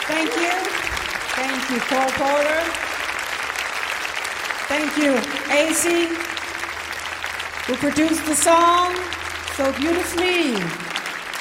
Thank you. Thank you, Cole Porter. Thank you, AC, who produced the song so beautifully.